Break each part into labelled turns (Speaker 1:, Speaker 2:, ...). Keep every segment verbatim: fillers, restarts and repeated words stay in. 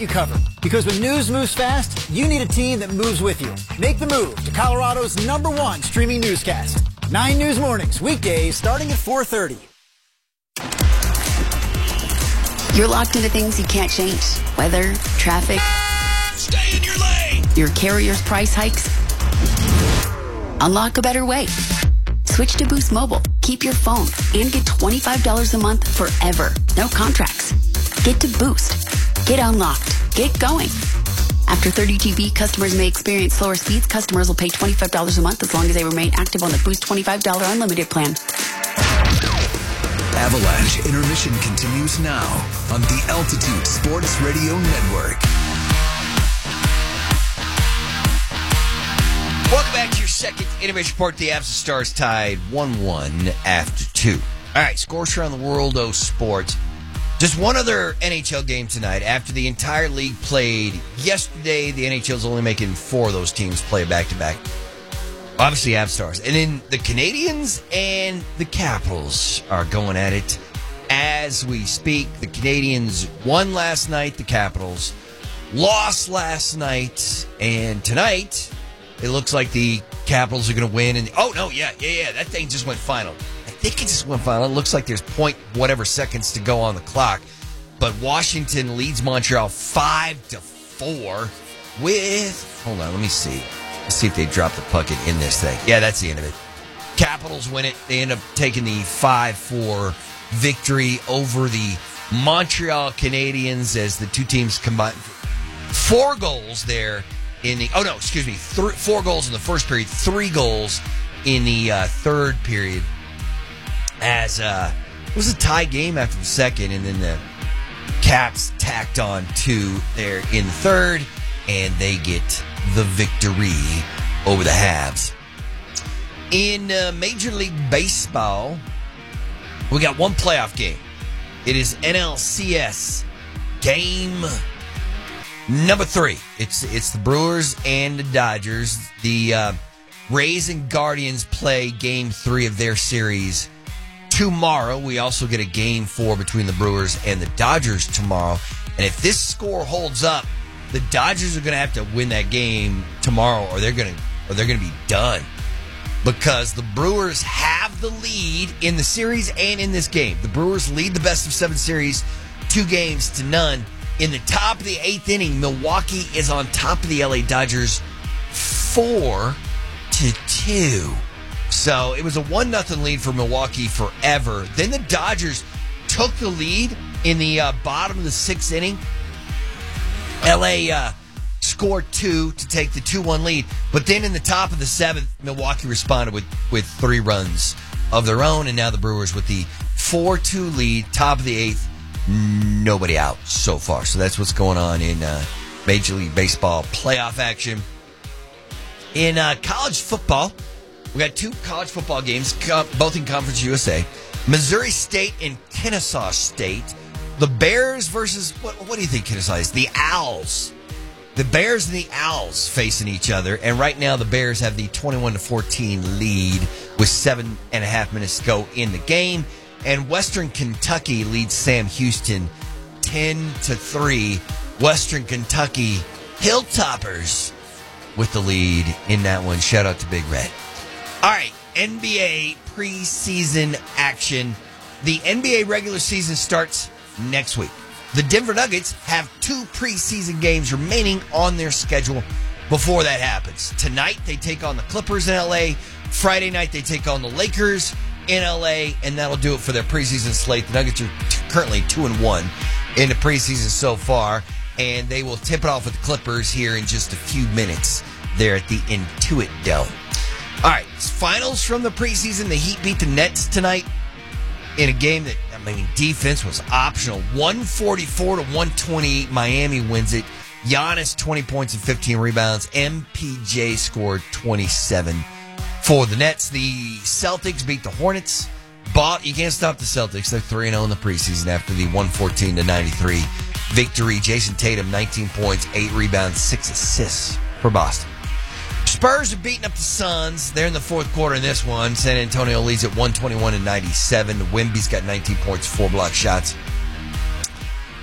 Speaker 1: You covered. Because when news moves fast, you need a team that moves with you. Make the move to Colorado's number one streaming newscast. Nine News Mornings, weekdays starting at four thirty.
Speaker 2: You're locked into things you can't change. Weather, traffic.
Speaker 3: Stay in your lane!
Speaker 2: Your carrier's price hikes. Unlock a better way. Switch to Boost Mobile. Keep your phone and get twenty-five dollars a month forever. No contracts. Get to Boost. Get unlocked. Get going. After thirty G B, customers may experience slower speeds. Customers will pay twenty-five dollars a month as long as they remain active on the Boost twenty-five dollars unlimited plan.
Speaker 3: Avalanche intermission continues now on the Altitude Sports Radio Network.
Speaker 4: Welcome back to your second intermission report. The Avs and Stars tied one one after two. All right, scores around the world of sports. Just one other N H L game tonight. After the entire league played yesterday, the N H L's only making four of those teams play back-to-back. Obviously, Avs Stars. And then the Canadiens and the Capitals are going at it as we speak. The Canadiens won last night. The Capitals lost last night. And tonight, it looks like the Capitals are going to win. And oh, no, yeah, yeah, yeah. That thing just went final. I think it just went final. It looks like there's point whatever seconds to go on the clock. But Washington leads Montreal five to four with, hold on, let me see. Let's see if they drop the puck in this thing. Yeah, that's the end of it. Capitals win it. They end up taking the five four victory over the Montreal Canadiens as the two teams combine. Four goals there in the, oh no, excuse me, th- four goals in the first period, three goals in the uh, third period. As uh, it was a tie game after the second, and then the Caps tacked on two there in the third, and they get the victory over the Habs. In uh, Major League Baseball, we got one playoff game. It is N L C S game number three. It's it's the Brewers and the Dodgers. The uh, Rays and Guardians play game three of their series tomorrow. We also get a game four between the Brewers and the Dodgers tomorrow. And if this score holds up, the Dodgers are going to have to win that game tomorrow, or they're going to, or they're going to be done, because the Brewers have the lead in the series and in this game. The Brewers lead the best of seven series, two games to none. In the top of the eighth inning, Milwaukee is on top of the L A Dodgers, four to two. So it was a one nothing lead for Milwaukee forever. Then the Dodgers took the lead in the uh, bottom of the sixth inning. L A uh, scored two to take the two one lead. But then in the top of the seventh, Milwaukee responded with, with three runs of their own. And now the Brewers with the four two lead, top of the eighth, nobody out so far. So that's what's going on in uh, Major League Baseball playoff action. In uh, college football, we got two college football games, both in Conference U S A. Missouri State and Kennesaw State. The Bears versus, what, what do you think Kennesaw is? The Owls. The Bears and the Owls facing each other. And right now the Bears have the twenty-one to fourteen lead with seven and a half minutes to go in the game. And Western Kentucky leads Sam Houston ten to three. Western Kentucky Hilltoppers with the lead in that one. Shout out to Big Red. All right, N B A preseason action. The N B A regular season starts next week. The Denver Nuggets have two preseason games remaining on their schedule before that happens. Tonight, they take on the Clippers in L A. Friday night, they take on the Lakers in L A, and that'll do it for their preseason slate. The Nuggets are t- currently two and one in the preseason so far, and they will tip it off with the Clippers here in just a few minutes there at the Intuit Dome. All right, finals from the preseason. The Heat beat the Nets tonight in a game that, I mean, defense was optional. one forty-four to one twenty-eight, Miami wins it. Giannis, twenty points and fifteen rebounds. M P J scored twenty-seven for the Nets. The Celtics beat the Hornets. But you can't stop the Celtics. They're three and oh in the preseason after the one fourteen to ninety-three victory. Jason Tatum, nineteen points, eight rebounds, six assists for Boston. Spurs are beating up the Suns. They're in the fourth quarter in this one. San Antonio leads at one twenty-one to ninety-seven. Wemby's got nineteen points, four block shots.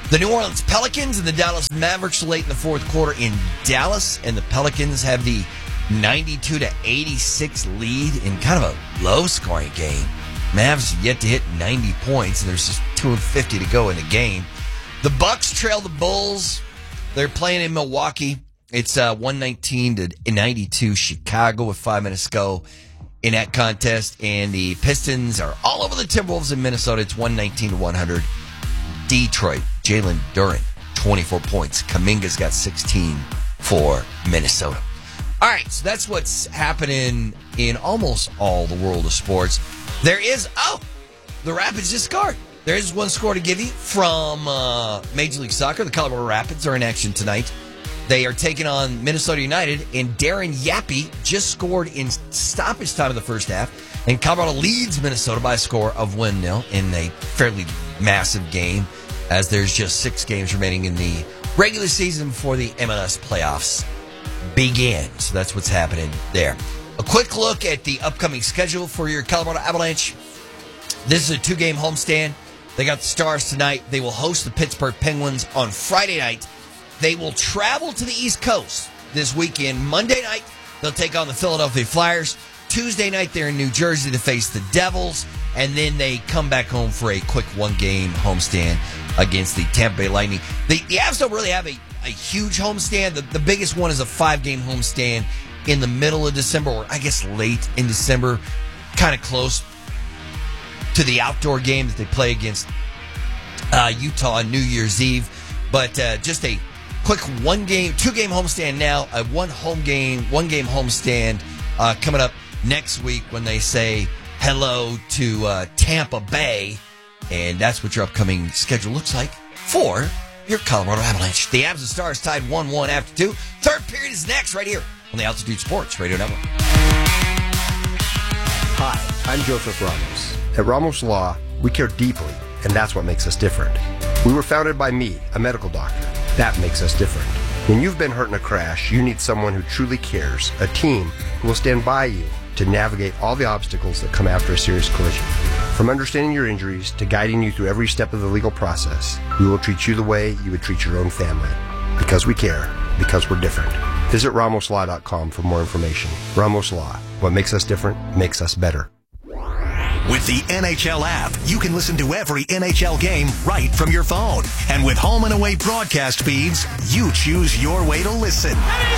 Speaker 4: The New Orleans Pelicans and the Dallas Mavericks late in the fourth quarter in Dallas, and the Pelicans have the ninety-two to eighty-six lead in kind of a low-scoring game. Mavs yet to hit ninety points, and there's just two fifty to go in the game. The Bucks trail the Bulls. They're playing in Milwaukee. It's uh, one nineteen to ninety-two Chicago with five minutes to go in that contest. And the Pistons are all over the Timberwolves in Minnesota. It's one nineteen to one hundred. Detroit, Jalen Duren, twenty-four points. Kuminga's got sixteen for Minnesota. All right, so that's what's happening in almost all the world of sports. There is, oh, the Rapids just scored. There is one score to give you from uh, Major League Soccer. The Colorado Rapids are in action tonight. They are taking on Minnesota United, and Darren Yappy just scored in stoppage time of the first half. And Colorado leads Minnesota by a score of one nil in a fairly massive game, as there's just six games remaining in the regular season before the M L S playoffs begin. So that's what's happening there. A quick look at the upcoming schedule for your Colorado Avalanche. This is a two-game homestand. They got the Stars tonight. They will host the Pittsburgh Penguins on Friday night. They will travel to the East Coast this weekend. Monday night, they'll take on the Philadelphia Flyers. Tuesday night, they're in New Jersey to face the Devils. And then they come back home for a quick one-game homestand against the Tampa Bay Lightning. The, the Avs don't really have a, a huge homestand. The, the biggest one is a five-game homestand in the middle of December, or I guess late in December, kind of close to the outdoor game that they play against uh, Utah on New Year's Eve. But uh, just a quick one-game, two-game homestand now, a one home game, one-game homestand uh, coming up next week when they say hello to uh, Tampa Bay. And that's what your upcoming schedule looks like for your Colorado Avalanche. The Avs and Stars tied one one after two. Third period is next right here on the Altitude Sports Radio Network.
Speaker 5: Hi, I'm Joseph Ramos. At Ramos Law, we care deeply, and that's what makes us different. We were founded by me, a medical doctor. That makes us different. When you've been hurt in a crash, you need someone who truly cares, a team who will stand by you to navigate all the obstacles that come after a serious collision. From understanding your injuries to guiding you through every step of the legal process, we will treat you the way you would treat your own family. Because we care. Because we're different. Visit ramos law dot com for more information. Ramos Law. What makes us different makes us better.
Speaker 3: With the N H L app, you can listen to every N H L game right from your phone. And with home and away broadcast feeds, you choose your way to listen.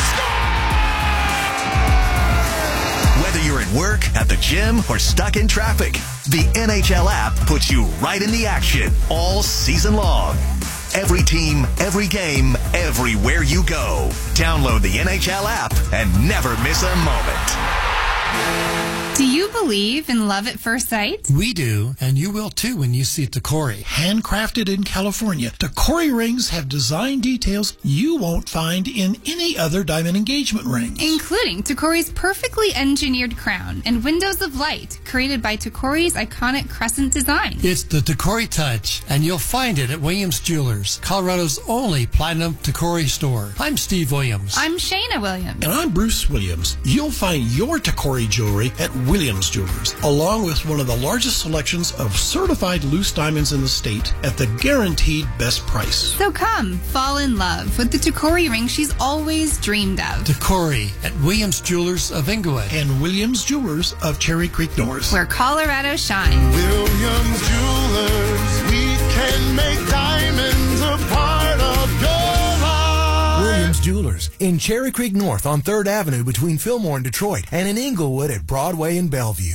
Speaker 3: Whether you're at work, at the gym, or stuck in traffic, the N H L app puts you right in the action all season long. Every team, every game, everywhere you go. Download the N H L app and never miss a moment.
Speaker 6: Do you believe in love at first sight?
Speaker 7: We do, and you will too when you see Tacori.
Speaker 8: Handcrafted in California, Tacori rings have design details you won't find in any other diamond engagement ring.
Speaker 6: Including Tacori's perfectly engineered crown and windows of light created by Tacori's iconic crescent design.
Speaker 7: It's the Tacori touch, and you'll find it at Williams Jewelers, Colorado's only platinum Tacori store. I'm Steve Williams.
Speaker 6: I'm Shayna Williams.
Speaker 8: And I'm Bruce Williams. You'll find your Tacori jewelry at Williams Jewelers, along with one of the largest selections of certified loose diamonds in the state at the guaranteed best price.
Speaker 6: So come, fall in love with the Tacori ring she's always dreamed of.
Speaker 7: Tacori at Williams Jewelers of Inglewood.
Speaker 8: And Williams Jewelers of Cherry Creek North.
Speaker 6: Where Colorado shines.
Speaker 9: Williams Jewelers, we can make diamonds a part of your life.
Speaker 10: Williams Jewelers in Cherry Creek North on third Avenue between Fillmore and Detroit, and in Inglewood at Broadway and Bellevue.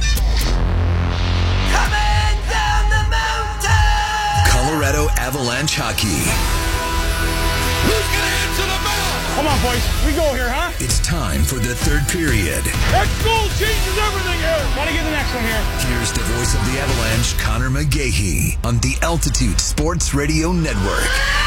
Speaker 3: Coming down the mountain! Colorado Avalanche hockey.
Speaker 9: Who's gonna answer the bell? Come on, boys. We go here, huh?
Speaker 3: It's time for the third period.
Speaker 9: That goal changes everything here. Gotta get the next one here.
Speaker 3: Here's the voice of the Avalanche, Connor McGahey, on the Altitude Sports Radio Network.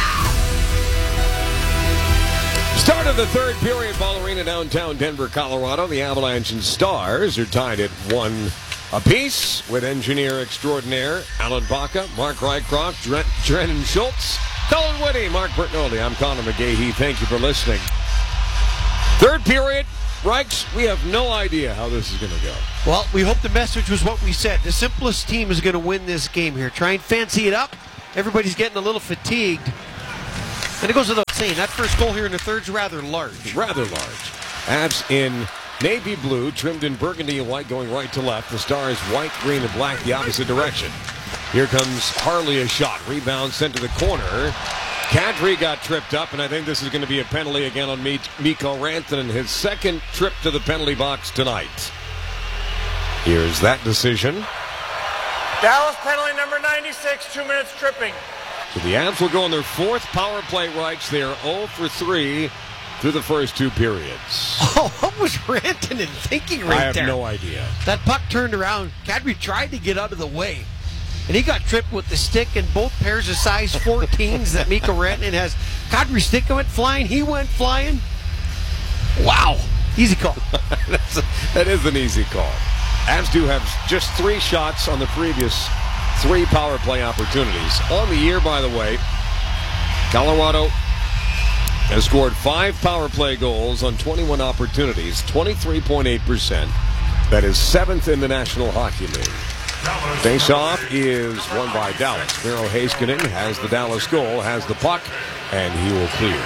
Speaker 11: Start of the third period, Ball Arena, downtown Denver, Colorado. The Avalanche and Stars are tied at one apiece with engineer extraordinaire Alan Baca, Mark Rycroft, Dren- Drennan Schultz, Colin Whitty, Mark Bertnoldi. I'm Connor McGahey. Thank you for listening. Third period, Rykes, we have no idea how this is going to go.
Speaker 12: Well, we hope the message was what we said. The simplest team is going to win this game here. Try and fancy it up. everybody's getting a little fatigued. And it goes without saying, that first goal here in the third is rather large.
Speaker 11: Rather large. Avs in navy blue, trimmed in burgundy and white, going right to left. The Stars white, green, and black, the opposite direction. Here comes Harley, a shot. Rebound sent to the corner. Kadri got tripped up, and I think this is going to be a penalty again on Mikko Rantanen, his second trip to the penalty box tonight. Here's that decision.
Speaker 13: Dallas penalty number ninety-six, two minutes tripping.
Speaker 11: So the Avs will go on their fourth power play rights. They are zero for three through the first two periods.
Speaker 12: Oh, what was Rantanen thinking right there?
Speaker 11: I have
Speaker 12: there?
Speaker 11: no idea.
Speaker 12: That puck turned around. Kadri tried to get out of the way. And he got tripped with the stick and both pairs of size fourteens that Mikko Rantanen has. Kadri's stick went flying. He went flying. Wow. Easy call.
Speaker 11: That's a, that is an easy call. Avs do have just three shots on the previous three power play opportunities. On the year, by the way, Colorado has scored five power play goals on twenty-one opportunities, twenty-three point eight percent. That is seventh in the National Hockey League. Face-off is won by Dallas. Miro Heiskanen has the Dallas goal, has the puck, and he will clear.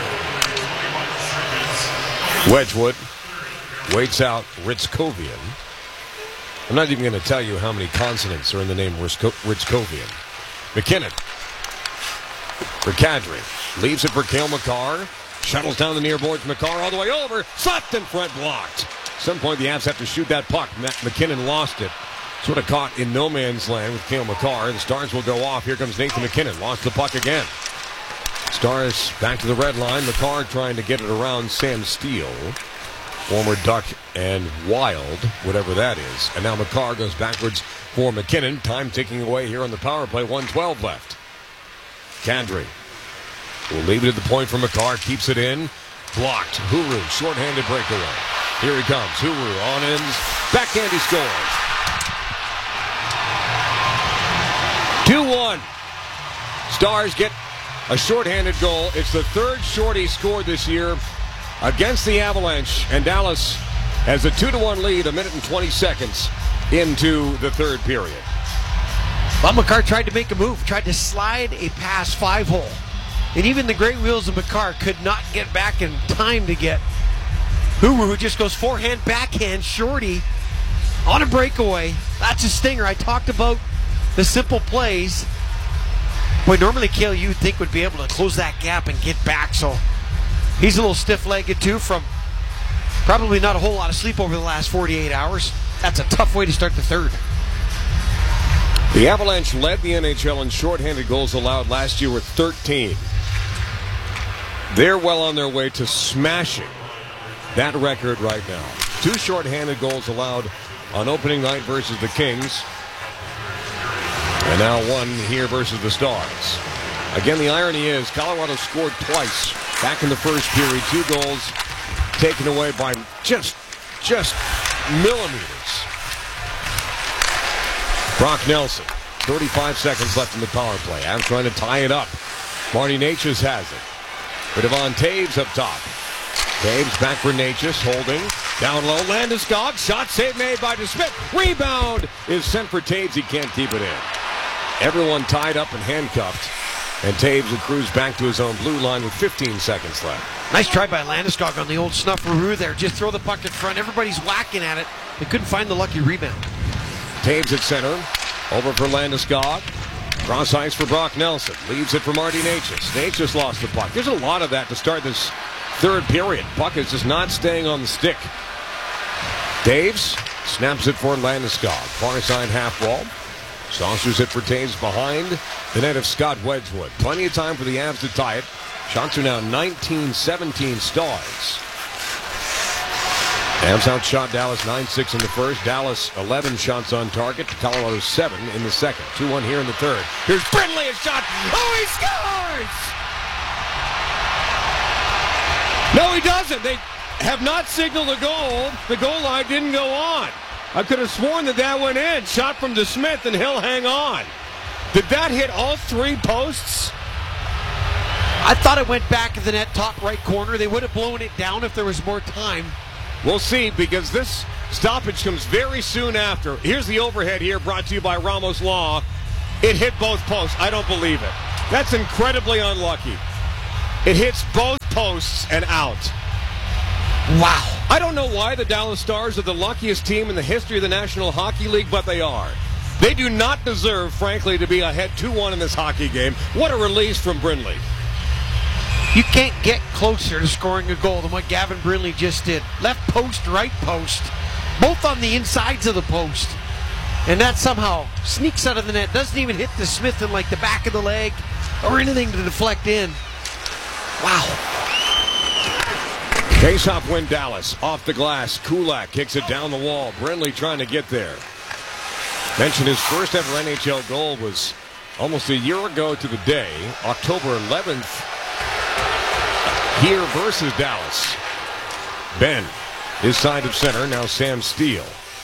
Speaker 11: Wedgwood waits out Ritzkovian. I'm not even going to tell you how many consonants are in the name Ritzkovian. McKinnon for Kadri. Leaves it for Cale Makar. Shuttles down the near boards. Makar all the way over. Slapped in front, blocked. At some point, the Avs have to shoot that puck. McKinnon lost it. Sort of caught in no man's land with Cale Makar. The Stars will go off. Here comes Nathan McKinnon. Lost the puck again. Stars back to the red line. Makar trying to get it around Sam Steele. Former Duck and Wild, whatever that is. And now Makar goes backwards for McKinnon. Time ticking away here on the power play. one twelve left. Kadri will leave it at the point for Makar. Keeps it in. Blocked. Huru, shorthanded breakaway. Here he comes. Huru on ends. Backhand, he scores. two one. Stars get a shorthanded goal. It's the third short he scored this year against the Avalanche, and Dallas has a two to one lead a minute and twenty seconds into the third period.
Speaker 12: Bob Makar tried to make a move, tried to slide a pass five hole. And even the great wheels of Makar could not get back in time to get Huru, who just goes forehand, backhand, shorty on a breakaway. That's a stinger. I talked about the simple plays. Boy, normally Cale you'd think would be able to close that gap and get back, so he's a little stiff-legged too from probably not a whole lot of sleep over the last forty-eight hours. That's a tough way to start the third.
Speaker 11: The Avalanche led the N H L in shorthanded goals allowed last year with thirteen. They're well on their way to smashing that record right now. Two shorthanded goals allowed on opening night versus the Kings. And now one here versus the Stars. Again, the irony is Colorado scored twice back in the first period. Two goals taken away by just, just millimeters. Brock Nelson, thirty-five seconds left in the power play. I'm trying to tie it up. Marty Natchez has it. For Devon Taves up top. Taves back for Natchez, holding. Down low, Landeskog. Shot save made by DeSmith. Rebound is sent for Taves. He can't keep it in. Everyone tied up and handcuffed. And Taves will cruise back to his own blue line with fifteen seconds left.
Speaker 12: Nice try by Landeskog on the old snufferoo there. Just throw the puck in front. Everybody's whacking at it. They couldn't find the lucky rebound.
Speaker 11: Taves at center. Over for Landeskog. Cross ice for Brock Nelson. Leaves it for Marty Natchez. Natchez lost the puck. There's a lot of that to start this third period. Puck is just not staying on the stick. Taves snaps it for Landeskog. Far side half wall. Saucers it for Taves behind the net of Scott Wedgwood. Plenty of time for the Avs to tie it. Shots are now nineteen seventeen Stars. Avs outshot Dallas nine six in the first. Dallas eleven shots on target. Colorado seven in the second. two one here in the third. Here's Brindley, a shot. Oh, he scores! No, he doesn't. They have not signaled a goal. The goal line didn't go on. I could have sworn that that went in. Shot from DeSmith, and he'll hang on. Did that hit all three posts?
Speaker 12: I thought it went back of the net, top right corner. They would have blown it down if there was more time.
Speaker 11: We'll see, because this stoppage comes very soon after. Here's the overhead here, brought to you by Ramos Law. It hit both posts. I don't believe it. That's incredibly unlucky. It hits both posts and out. Wow. I don't know why the Dallas Stars are the luckiest team in the history of the National Hockey League, but they are. They do not deserve, frankly, to be ahead two one in this hockey game. What a release from Brindley.
Speaker 12: You can't get closer to scoring a goal than what Gavin Brindley just did. Left post, right post, both on the insides of the post. And that somehow sneaks out of the net. Doesn't even hit the Smith in like the back of the leg or anything to deflect in. Wow.
Speaker 11: Face-off win Dallas. Off the glass. Kulak kicks it down the wall. Brindley trying to get there. Mentioned his first ever N H L goal was almost a year ago to the day, October eleventh, here versus Dallas. Ben, his side of center, now Sam Steele.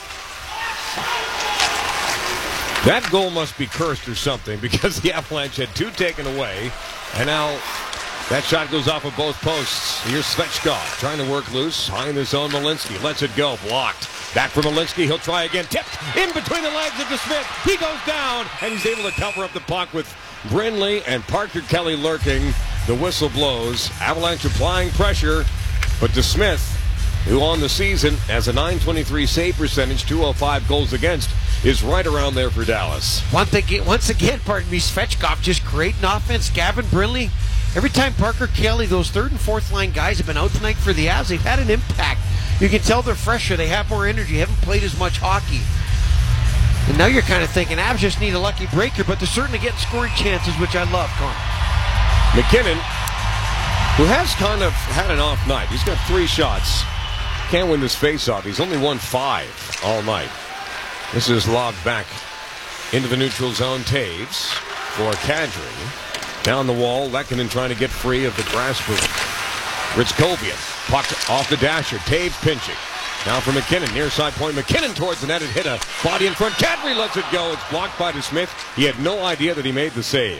Speaker 11: That goal must be cursed or something because the Avalanche had two taken away, and now that shot goes off of both posts. Here's Svechkov trying to work loose. High in the zone, Malinsky lets it go. Blocked. Back for Malinsky. He'll try again. Tipped in between the legs of DeSmith. He goes down, and he's able to cover up the puck with Brindley and Parker Kelly lurking. The whistle blows. Avalanche applying pressure, but DeSmith, who on the season has a nine twenty-three save percentage, two oh five goals against, is right around there for Dallas.
Speaker 12: Once again, once again, pardon me, Svechkov just great in offense. Gavin Brindley, every time Parker Kelly, those third and fourth line guys have been out tonight for the Avs, they've had an impact. You can tell they're fresher, they have more energy, haven't played as much hockey. And now you're kind of thinking, Avs just need a lucky breaker, but they're certainly getting scoring chances, which I love, Connor.
Speaker 11: McKinnon, who has kind of had an off night. He's got three shots. Can't win this faceoff. He's only won five all night. This is lobbed back into the neutral zone. Taves for Kadri. Down the wall, Lehkonen trying to get free of the grasp of Ritzkovian. Puck off the dasher. Taves pinching. Now for McKinnon. Near side point. McKinnon towards the net. It hit a body in front. Kadri lets it go. It's blocked by DeSmith. He had no idea that he made the save.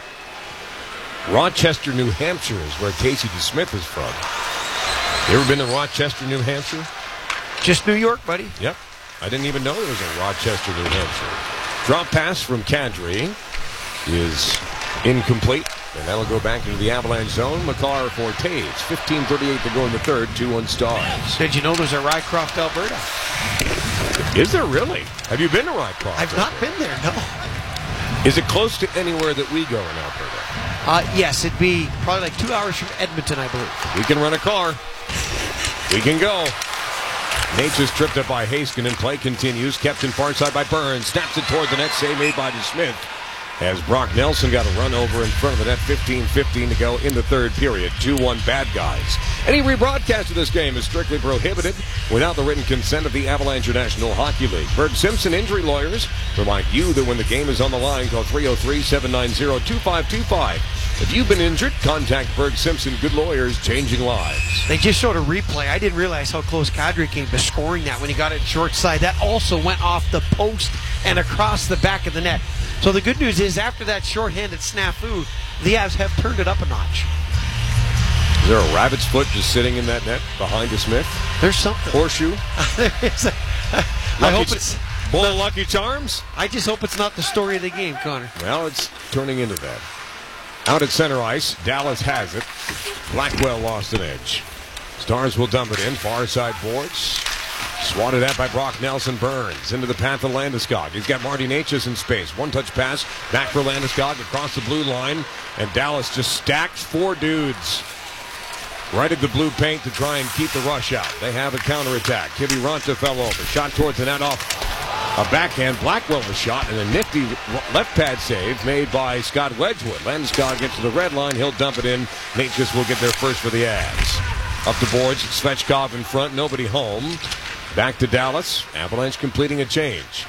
Speaker 11: Rochester, New Hampshire is where Casey DeSmith is from. You ever been to Rochester, New Hampshire?
Speaker 12: Just New York, buddy.
Speaker 11: Yep. I didn't even know there was a Rochester, New Hampshire. Drop pass from Kadri is incomplete, and that'll go back into the Avalanche zone. McCarr for Taves. fifteen thirty-eight to go in the third. two one Stars.
Speaker 12: Did you know there's a Rycroft, Alberta?
Speaker 11: Is there really? Have you been to Rycroft?
Speaker 12: I've not been there, no.
Speaker 11: Is it close to anywhere that we go in Alberta?
Speaker 12: Uh, yes, it'd be probably like two hours from Edmonton, I believe.
Speaker 11: We can rent a car. We can go. Nature's tripped up by Heiskanen. Play continues. Kept in far side by Burns. Snaps it toward the net. Save made by DeSmith. As Brock Nelson got a run over in front of the net. fifteen fifteen to go in the third period. two one bad guys. Any rebroadcast of this game is strictly prohibited without the written consent of the Avalanche National Hockey League. Berg Simpson Injury Lawyers remind you that when the game is on the line, call three oh three, seven nine zero, two five two five. If you've been injured, contact Berg Simpson. Good lawyers, changing lives.
Speaker 12: They just showed a replay. I didn't realize how close Kadri came to scoring that when he got it short side. That also went off the post and across the back of the net. So the good news is, after that shorthanded snafu, the Avs have turned it up a notch.
Speaker 11: Is there a rabbit's foot just sitting in that net behind DeSmith?
Speaker 12: There's something.
Speaker 11: Horseshoe?
Speaker 12: there is a, I hope it's...
Speaker 11: Bowl of Lucky Charms?
Speaker 12: I just hope it's not the story of the game, Connor.
Speaker 11: Well, it's turning into that. Out at center ice, Dallas has it. Blackwell lost an edge. Stars will dump it in. Far side boards. Swatted at by Brock Nelson. Burns into the path of Landeskog. He's got Marty Necas in space. One-touch pass back for Landeskog across the blue line. And Dallas just stacked four dudes right at the blue paint to try and keep the rush out. They have a counterattack. Kiviranta fell over. Shot towards the net off a backhand. Blackwell was shot, and a nifty left pad save made by Scott Wedgwood. Landeskog gets to the red line. He'll dump it in. Necas will get there first for the Avs. Up the boards, Svechkov in front. Nobody home. Back to Dallas. Avalanche completing a change.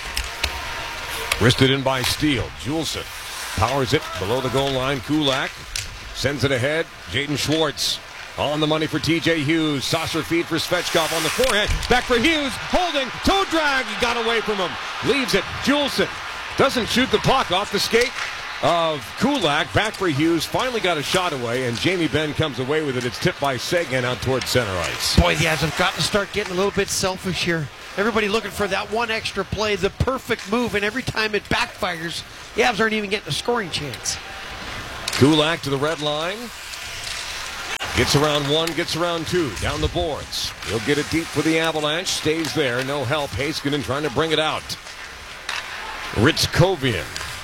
Speaker 11: Wristed in by Steele. Juleson powers it below the goal line. Kulak sends it ahead. Jaden Schwartz on the money for T J Hughes. Saucer feed for Svechkov on the forehand. Back for Hughes. Holding. Toe drag. He got away from him. Leaves it. Juleson doesn't shoot the puck off the skate of Kulak. Back for Hughes. Finally got a shot away, and Jamie Benn comes away with it. It's tipped by Seguin out towards center ice.
Speaker 12: Boy, the Avs have got to start getting a little bit selfish here. Everybody looking for that one extra play, the perfect move, and every time it backfires, the Avs aren't even getting a scoring chance.
Speaker 11: Kulak to the red line. Gets around one, gets around two. Down the boards. He'll get it deep for the Avalanche. Stays there. No help. Heiskanen trying to bring it out. Ritzkovian.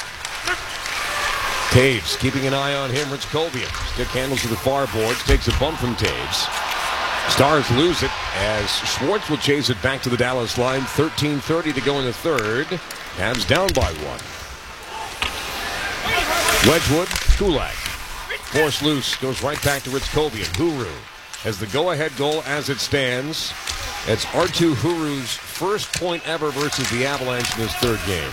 Speaker 11: Taves keeping an eye on him. Ritzkovian. Stick handles to the far boards. Takes a bump from Taves. Stars lose it as Schwartz will chase it back to the Dallas line. thirteen thirty to go in the third. Habs down by one. Wedgwood, Kulak. Forced loose, goes right back to Ritzkovian. Huru has the go-ahead goal as it stands. It's Arttu Huru's first point ever versus the Avalanche in his third game.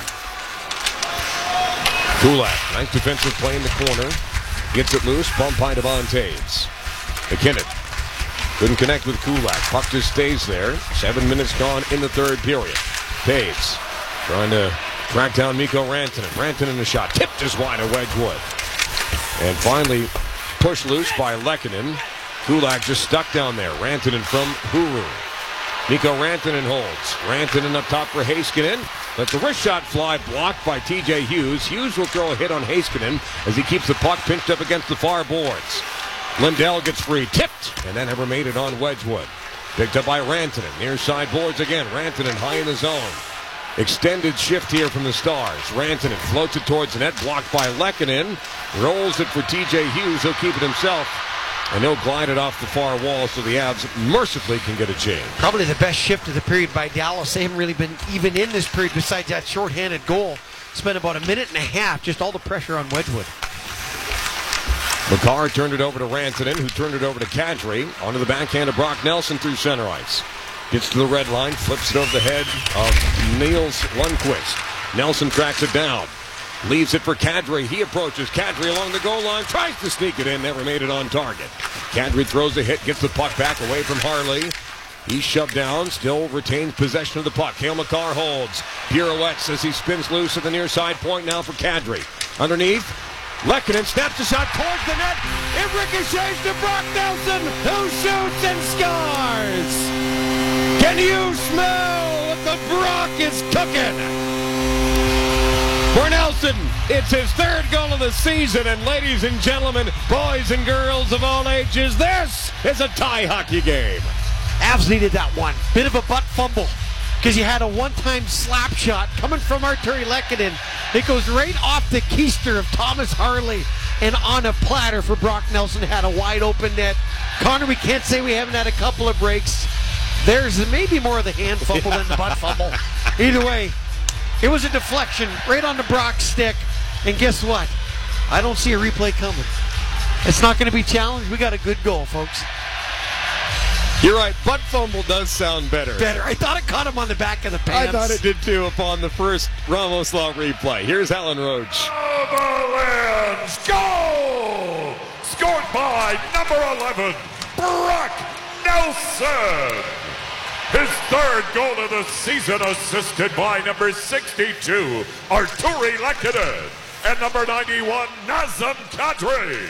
Speaker 11: Kulak, nice defensive play in the corner. Gets it loose, bump by Devon Taves. McKinnon couldn't connect with Kulak. Puck just stays there. Seven minutes gone in the third period. Taves trying to track down Mikko Rantanen. Rantanen a shot. Tipped just wide of Wedgwood. And finally, pushed loose by Lehkonen. Kulak just stuck down there. Rantanen from Huru. Mikko Rantanen holds. Rantanen up top for Heiskanen. Lets the wrist shot fly, blocked by T J Hughes. Hughes will throw a hit on Heiskanen as he keeps the puck pinched up against the far boards. Lindell gets free, tipped, and that never made it on Wedgwood. Picked up by Rantanen. Near side boards again. Rantanen high in the zone. Extended shift here from the Stars. Rantanen floats it towards the net, blocked by Lehkonen. Rolls it for T J Hughes. He'll keep it himself. And he'll glide it off the far wall so the Avs mercifully can get a change.
Speaker 12: Probably the best shift of the period by Dallas. They haven't really been even in this period besides that shorthanded goal. Spent about a minute and a half, just all the pressure on Wedgwood.
Speaker 11: Makar turned it over to Rantanen, who turned it over to Kadri. Onto the backhand of Brock Nelson through center ice. Gets to the red line, flips it over the head of Niels Lundqvist. Nelson tracks it down. Leaves it for Kadri. He approaches Kadri along the goal line. Tries to sneak it in. Never made it on target. Kadri throws a hit. Gets the puck back away from Harley. He's shoved down. Still retains possession of the puck. Cale Makar holds. Pirouettes as he spins loose at the near side point now for Kadri. Underneath. Lehkonen snaps the shot towards the net. It ricochets to Brock Nelson, who shoots and scores. Can you smell what the Brock is cooking? For Nelson, it's his third goal of the season, and ladies and gentlemen, boys and girls of all ages, this is a tie hockey game.
Speaker 12: Avs needed that one. Bit of a butt fumble because you had a one-time slap shot coming from Artturi Lehkonen. It goes right off the keister of Thomas Harley and on a platter for Brock Nelson. Had a wide-open net. Connor, we can't say we haven't had a couple of breaks. There's maybe more of the hand fumble than the butt fumble. Either way, it was a deflection right on the Brock stick. And guess what? I don't see a replay coming. It's not going to be challenged. We got a good goal, folks.
Speaker 11: You're right. Butt fumble does sound better.
Speaker 12: Better. I thought it caught him on the back of the pants.
Speaker 11: I thought it did too upon the first Ramos Law replay. Here's Alan Roach.
Speaker 14: Avalanche goal! Scored by number eleven, Brock Nelson. His third goal of the season, assisted by number sixty-two, Artturi Lehkonen, and number ninety-one, Nazem Kadri.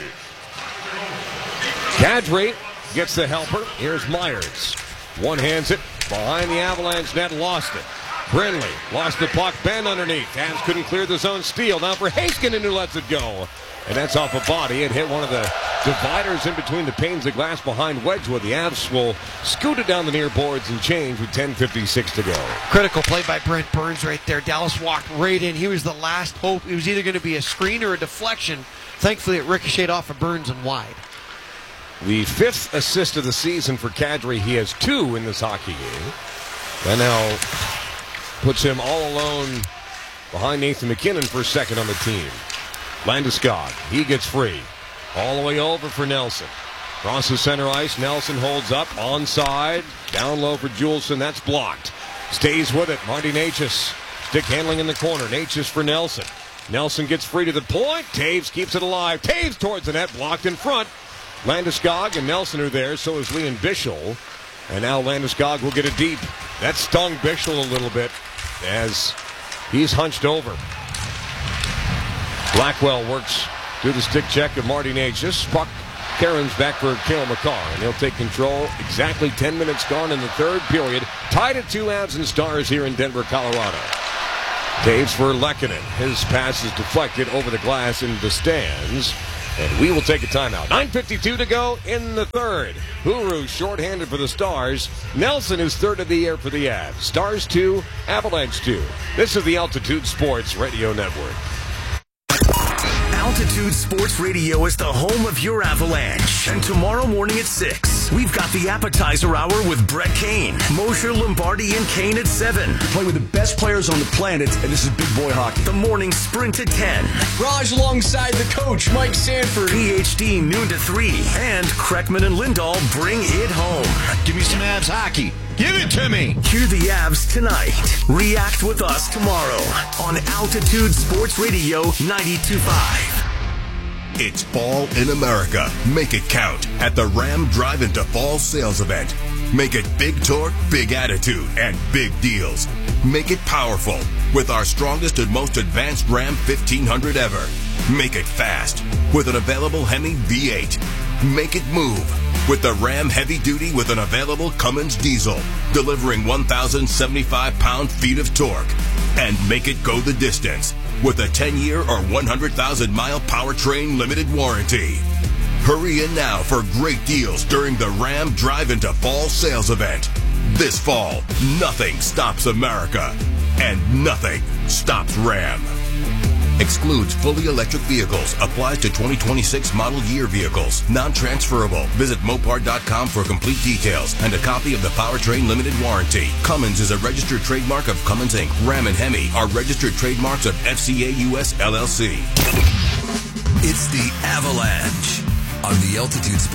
Speaker 11: Kadri gets the helper. Here's Myers. One hands it behind the Avalanche net, lost it. Brindley lost the puck, bend underneath. Avs couldn't clear the zone. Steal now for Heiskanen, who lets it go. And that's off a body. It hit one of the dividers in between the panes of glass behind Wedgwood. The Avs will scoot it down the near boards and change with ten fifty-six to go.
Speaker 12: Critical play by Brent Burns right there. Dallas walked right in. He was the last hope. It was either going to be a screen or a deflection. Thankfully, it ricocheted off of Burns and wide.
Speaker 11: The fifth assist of the season for Kadri. He has two in this hockey game. That now puts him all alone behind Nathan McKinnon for second on the team. Landeskog, he gets free. All the way over for Nelson. Crosses center ice. Nelson holds up. Onside. Down low for Juleson. That's blocked. Stays with it. Marty Necas. Stick handling in the corner. Necas for Nelson. Nelson gets free to the point. Taves keeps it alive. Taves towards the net. Blocked in front. Landeskog and Nelson are there. So is Leon Bichel. And now Landeskog will get it deep. That stung Bichel a little bit as he's hunched over. Blackwell works through the stick check of Marty Necas. Puck Karen's back for Cale Makar, and he'll take control. Exactly ten minutes gone in the third period. Tied at two Avs and Stars here in Denver, Colorado. Taves for Lehkonen. His pass is deflected over the glass into the stands. And we will take a timeout. nine fifty-two to go in the third. Huru shorthanded for the Stars. Nelson is third of the air for the Avs. Stars two, Avalanche two. This is the Altitude Sports Radio Network.
Speaker 3: Altitude Sports Radio is the home of your Avalanche. And tomorrow morning at six, we've got the appetizer hour with Brett Kane, Mosher Lombardi, and Kane at seven.
Speaker 15: Play with the best players on the planet, and this is big boy hockey.
Speaker 3: The morning sprint at ten.
Speaker 15: Raj alongside the coach, Mike Sanford.
Speaker 3: P H D noon to three. And Kreckman and Lindahl bring it home.
Speaker 15: Give me some Avs hockey. Give it to me.
Speaker 3: Hear the Avs tonight. React with us tomorrow on Altitude Sports Radio ninety-two point five.
Speaker 16: It's Fall in America. Make it count at the Ram Drive Into Fall sales event. Make it big torque, big attitude, and big deals. Make it powerful with our strongest and most advanced Ram fifteen hundred ever. Make it fast with an available Hemi V eight. Make it move with the Ram Heavy Duty with an available Cummins diesel, delivering one thousand seventy-five pound-feet of torque. And make it go the distance with a ten-year or one hundred thousand mile powertrain limited warranty. Hurry in now for great deals during the Ram Drive Into Fall sales event. This fall, nothing stops America, and nothing stops Ram. Excludes fully electric vehicles. Applies to twenty twenty-six model year vehicles. Non-transferable. Visit Mopar dot com for complete details and a copy of the powertrain limited warranty. Cummins is a registered trademark of Cummins Incorporated. Ram and Hemi are registered trademarks of F C A U S L L C.
Speaker 17: It's the Avalanche on the Altitude